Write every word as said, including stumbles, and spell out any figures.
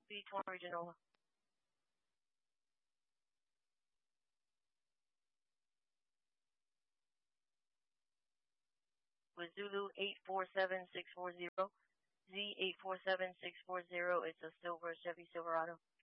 Beach one Regional. With Zulu eight four seven six four zero, Z eight four seven six four zero, it's a silver Chevy Silverado.